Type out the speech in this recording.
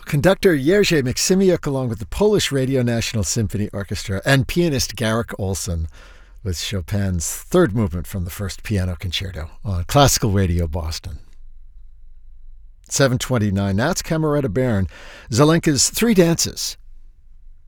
conductor Jerzy Maksimiuk along with the Polish Radio National Symphony Orchestra and pianist Garrick Olson with Chopin's third movement from the first piano concerto on Classical Radio Boston. 7:29. Now it's Cameretta Baron, Zelenka's Three Dances,